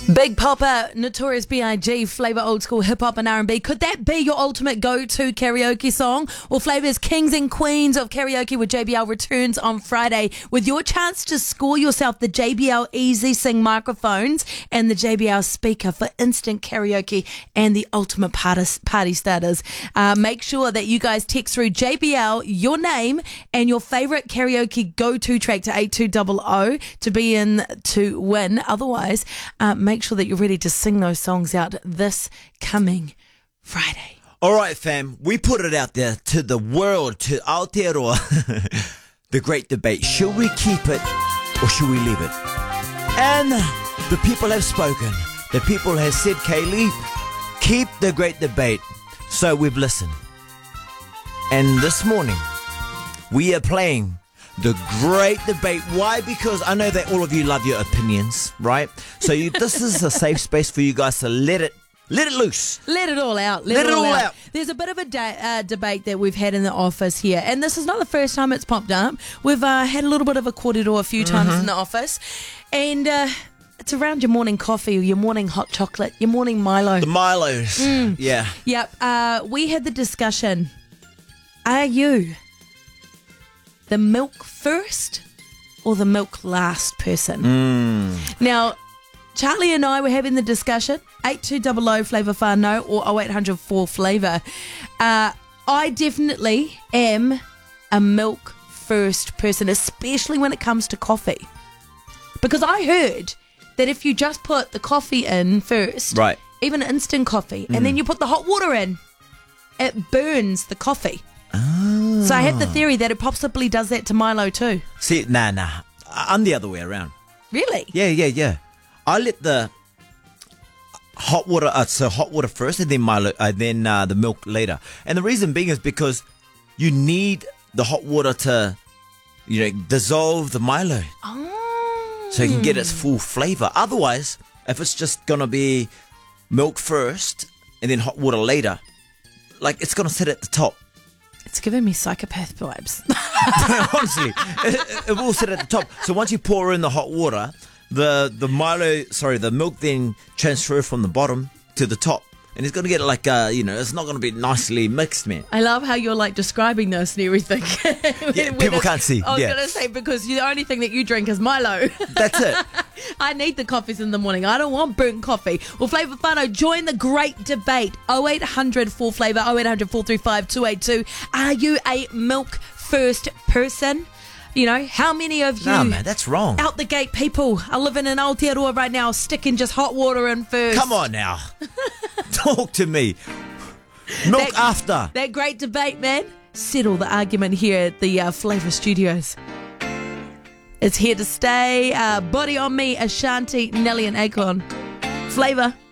Big Popper, Notorious B.I.G., Flavour Old School Hip Hop and R&B. Could that be your ultimate go-to karaoke song? Well, Flavour's Kings and Queens of Karaoke with JBL returns on Friday with your chance to score yourself the JBL Easy Sing microphones and the JBL speaker for instant karaoke and the ultimate party starters. Make sure that you guys text through JBL, your name and your favourite karaoke go-to track to 8200 to be in to win. Otherwise, make sure that you're ready to sing those songs out this coming Friday. All right, fam. We put it out there to the world, to Aotearoa. The great debate. Should we keep it or should we leave it? And the people have spoken. The people have said, Kaylee, keep the great debate. So we've listened. And this morning, we are playing the great debate. Why? Because I know that all of you love your opinions, right? So this is a safe space for you guys to let it loose. Let it all out. Let it all out. There's a bit of a debate that we've had in the office here, and this is not the first time it's popped up. We've had a little bit of a kōrero a few times in the office, and it's around your morning coffee, your morning hot chocolate, your morning Milo. The Milos. Yeah. Yep. We had the discussion. Are you the milk first or the milk last person? Now, Charlie and I were having the discussion. 8200 Flavour Whānau or 0800 4 Flavour. I definitely am a milk first person, especially when it comes to coffee. Because I heard that if you just put the coffee in first, right, even instant coffee, and then you put the hot water in, it burns the coffee. So I have the theory that it possibly does that to Milo too. See, nah. I'm the other way around. Really? Yeah. I let the hot water, hot water first, and then Milo, then the milk later. And the reason being is because you need the hot water to, dissolve the Milo, so you can get its full flavor. Otherwise, if it's just gonna be milk first and then hot water later, like it's gonna sit at the top. It's giving me psychopath vibes. Honestly, it will sit at the top. So once you pour in the hot water, the milk then transfers from the bottom to the top. And it's going to get like, it's not going to be nicely mixed, man. I love how you're like describing this and everything. Yeah, people can't see. I was going to say, because the only thing that you drink is Milo. That's it. I need the coffees in the morning. I don't want burnt coffee. Well, Flavour Whānau, join the great debate. 0800 4 Flavour, 0800 435 282. Are you a milk first person? How many of you... No, man, that's wrong. Out the gate people are living in Aotearoa right now, sticking just hot water in first. Come on now. Talk to me. Milk after. That great debate, man. Settle the argument here at the Flavour Studios. It's here to stay. Body on Me, Ashanti, Nelly and Akon. Flavour.